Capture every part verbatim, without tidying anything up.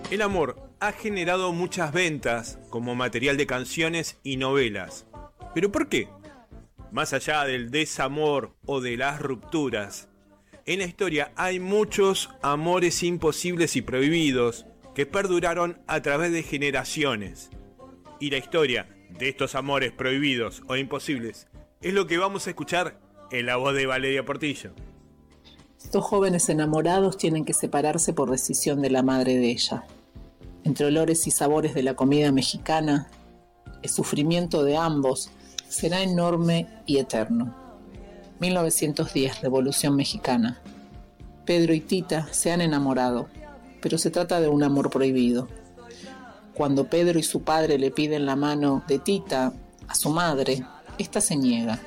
El amor ha generado muchas ventas como material de canciones y novelas. ¿Pero por qué? Más allá del desamor o de las rupturas, en la historia hay muchos amores imposibles y prohibidos que perduraron a través de generaciones. Y la historia de estos amores prohibidos o imposibles es lo que vamos a escuchar en la voz de Valeria Portillo. Estos jóvenes enamorados tienen que separarse por decisión de la madre de ella. Entre olores y sabores de la comida mexicana, el sufrimiento de ambos será enorme y eterno. mil novecientos diez, Revolución Mexicana. Pedro y Tita se han enamorado, pero se trata de un amor prohibido. Cuando Pedro y su padre le piden la mano de Tita a su madre, ésta se niega.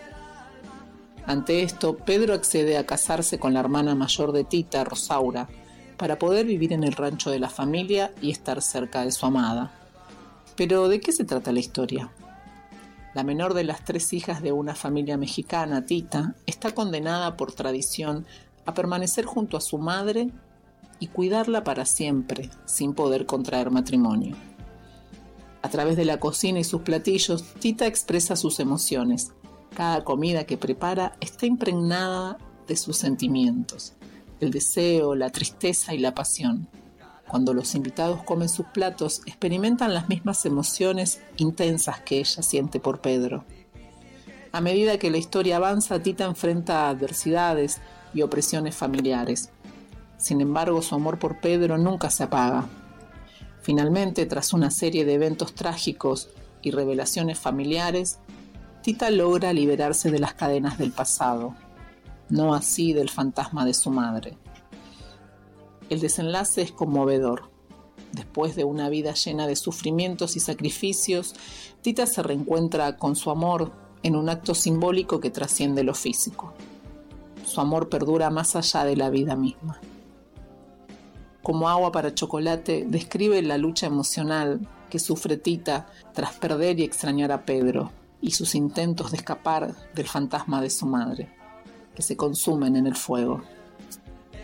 Ante esto, Pedro accede a casarse con la hermana mayor de Tita, Rosaura, para poder vivir en el rancho de la familia y estar cerca de su amada. Pero, ¿de qué se trata la historia? La menor de las tres hijas de una familia mexicana, Tita, está condenada por tradición a permanecer junto a su madre y cuidarla para siempre, sin poder contraer matrimonio. A través de la cocina y sus platillos, Tita expresa sus emociones. Cada comida que prepara está impregnada de sus sentimientos, el deseo, la tristeza y la pasión. Cuando los invitados comen sus platos, experimentan las mismas emociones intensas que ella siente por Pedro. A medida que la historia avanza, Tita enfrenta adversidades y opresiones familiares. Sin embargo, su amor por Pedro nunca se apaga. Finalmente, tras una serie de eventos trágicos y revelaciones familiares, Tita logra liberarse de las cadenas del pasado, no así del fantasma de su madre. El desenlace es conmovedor. Después de una vida llena de sufrimientos y sacrificios, Tita se reencuentra con su amor en un acto simbólico que trasciende lo físico. Su amor perdura más allá de la vida misma. Como agua para chocolate, describe la lucha emocional que sufre Tita tras perder y extrañar a Pedro y sus intentos de escapar del fantasma de su madre, que se consumen en el fuego.